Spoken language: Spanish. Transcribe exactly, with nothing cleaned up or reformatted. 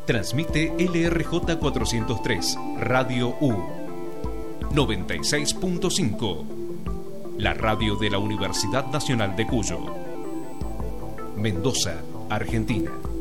Transmite L R J cuatrocientos tres, Radio U, noventa y seis punto cinco, la radio de la Universidad Nacional de Cuyo. Mendoza, Argentina.